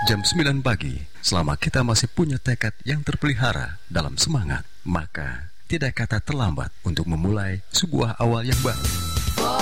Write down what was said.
Jam 9 pagi, selama kita masih punya tekad yang terpelihara dalam semangat, maka tidak kata terlambat untuk memulai sebuah awal yang baru.